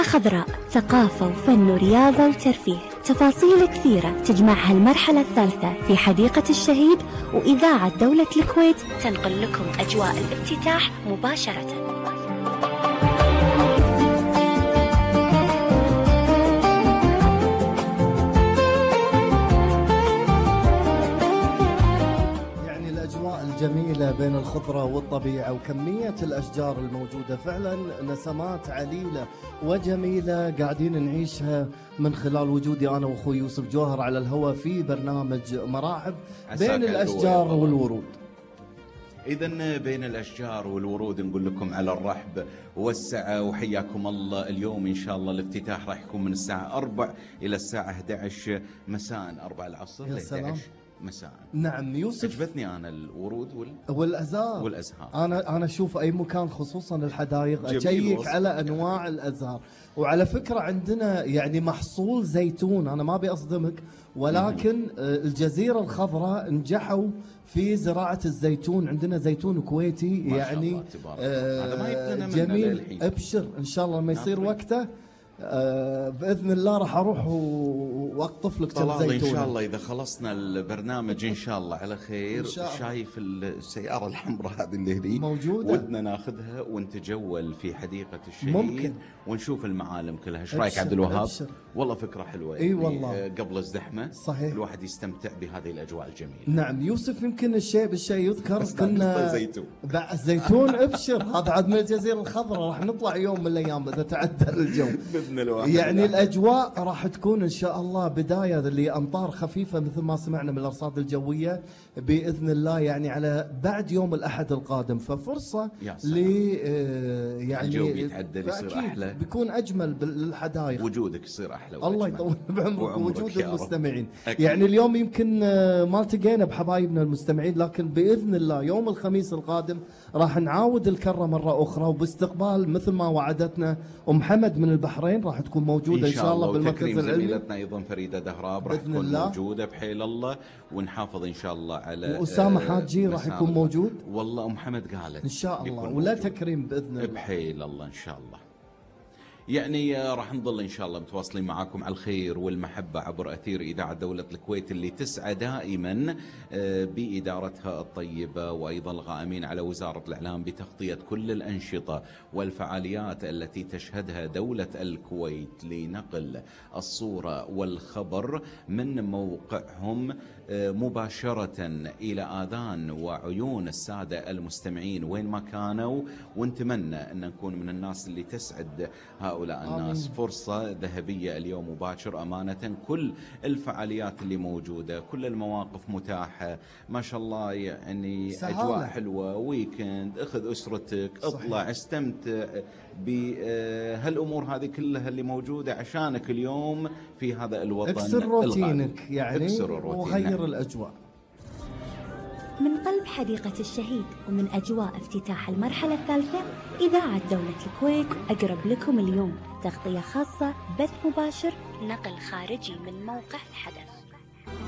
خضراء، ثقافة وفن ورياضة وترفيه، تفاصيل كثيرة تجمعها المرحلة الثالثة في حديقة الشهيد، وإذاعة دولة الكويت تنقل لكم أجواء الافتتاح مباشرة. الجميلة بين الخضرة والطبيعة وكمية الأشجار الموجودة، فعلا نسمات عليلة وجميلة قاعدين نعيشها من خلال وجودي أنا وأخوي يوسف جوهر على الهواء في برنامج مراحب بين الأشجار والورود. إذن بين الأشجار والورود نقول لكم على الرحب والسعة وحياكم الله. اليوم إن شاء الله الافتتاح راح يكون من الساعة 4 إلى الساعة 11 مساء، 4 العصر ل 11 مساء. نعم يوسف، عجبتني انا الورود والازهار. انا اشوف اي مكان خصوصا الحدائق اشيك على انواع الازهار. وعلى فكره عندنا يعني محصول زيتون، انا ما ابي اصدمك، ولكن الجزيره الخضراء نجحوا في زراعه الزيتون. عندنا زيتون كويتي يعني هذا ما يبقى جميل. ابشر ان شاء الله لما يصير وقته باذن الله راح اروح واقطف لك كم زيتون ان شاء الله اذا خلصنا البرنامج ان شاء الله على خير. شايف السياره الحمراء هذه اللي هني موجوده، ودنا ناخذها ونتجول في حديقه الشهيد ممكن ونشوف المعالم كلها. ايش رايك عبد الوهاب؟ والله فكره حلوه. اي والله قبل الزحمه صحيح الواحد يستمتع بهذه الاجواء الجميله. نعم يوسف، يمكن الشيء بالشيء يذكر كنا زيتون ابشر هذا عاد من الجزيره الخضراء، راح نطلع يوم من الايام اذا تعدل الجو يعني الاجواء راح تكون ان شاء الله بدايه لامطار خفيفه مثل ما سمعنا من الارصاد الجويه باذن الله، يعني على بعد يوم الاحد القادم، ففرصه ل يعني الجو يتعدل يصير احلى، بيكون اجمل للحدائق، وجودك يصير احلى الله يطول بعمرك ووجود المستمعين. يعني اليوم يمكن ما التقينا بحبايبنا المستمعين، لكن باذن الله يوم الخميس القادم راح نعاود الكره مره اخرى، وباستقبال مثل ما وعدتنا ام حمد من البحرين راح تكون موجوده ان شاء الله بالمركز العلمي. زميلتنا ايضا فريده دهراب راح تكون موجوده بحيل الله، ونحافظ ان شاء الله على واسامه حاجي راح يكون موجود. والله ام حمد قالت ان شاء الله ولا تكريم باذن الله بحيل الله ان شاء الله. يعني راح نظل إن شاء الله متواصلين معاكم على الخير والمحبة عبر أثير إذاعة دولة الكويت اللي تسعى دائما بإدارتها الطيبة، وأيضا الغائمين على وزارة الإعلام بتغطية كل الأنشطة والفعاليات التي تشهدها دولة الكويت لنقل الصورة والخبر من موقعهم مباشرة إلى آذان وعيون السادة المستمعين وين ما كانوا، ونتمنى أن نكون من الناس اللي تسعد هؤلاء الناس. فرصة ذهبية اليوم مباشر أمانة، كل الفعاليات اللي موجودة، كل المواقف متاحة ما شاء الله، يعني سهالة. أجواء حلوة، ويكند، أخذ أسرتك، اطلع استمتع بهالأمور هذه كلها اللي موجودة عشانك اليوم في هذا الوطن. اكسر روتينك يعني وغير الأجواء. من قلب حديقة الشهيد ومن أجواء افتتاح المرحلة الثالثة، إذاعة دولة الكويت أقرب لكم اليوم تغطية خاصة، بث مباشر، نقل خارجي من موقع الحدث.